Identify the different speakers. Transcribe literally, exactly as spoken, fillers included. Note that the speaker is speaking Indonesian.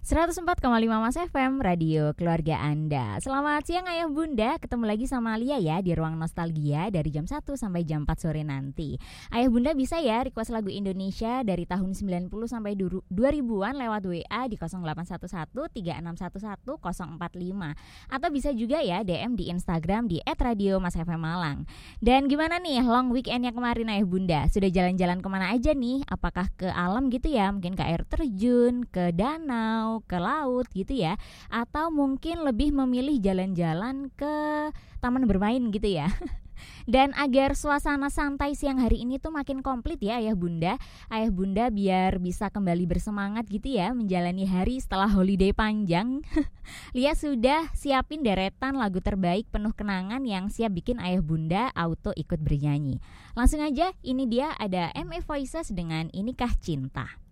Speaker 1: seratus empat koma lima Mas F M, radio keluarga Anda. Selamat siang Ayah Bunda, ketemu lagi sama Lia ya di Ruang Nostalgia dari jam satu sampai jam empat sore nanti. Ayah Bunda bisa ya request lagu Indonesia dari tahun sembilan puluh sampai dua ribuan lewat W A di nol delapan satu satu tiga enam satu satu nol empat lima. Atau bisa juga ya D M di Instagram di et radio mas f m malang. Dan gimana nih long weekendnya kemarin Ayah Bunda? Sudah jalan-jalan kemana aja nih? Apakah ke alam gitu ya, mungkin ke air terjun, ke danau, ke laut gitu ya, atau mungkin lebih memilih jalan-jalan ke taman bermain gitu ya. Dan agar suasana santai siang hari ini tuh makin komplit ya Ayah Bunda, Ayah Bunda biar bisa kembali bersemangat gitu ya menjalani hari setelah holiday panjang. Lia sudah siapin deretan lagu terbaik penuh kenangan yang siap bikin Ayah Bunda auto ikut bernyanyi. Langsung aja, ini dia ada M A Voices dengan Inikah Cinta.